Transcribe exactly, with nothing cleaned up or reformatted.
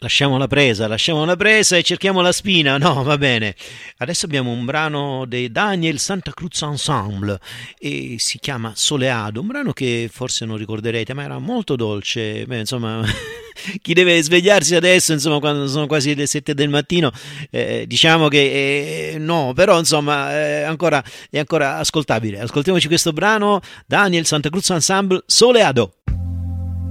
Lasciamo la presa, lasciamo la presa e cerchiamo la spina. No, va bene. Adesso abbiamo un brano dei Daniel Santa Cruz Ensemble e si chiama Soleado, un brano che forse non ricorderete, ma era molto dolce. Beh, insomma, chi deve svegliarsi adesso, insomma, quando sono quasi le sette del mattino, eh, diciamo che eh, no, però insomma, è ancora, è ancora ascoltabile. Ascoltiamoci questo brano, Daniel Santa Cruz Ensemble, Soleado.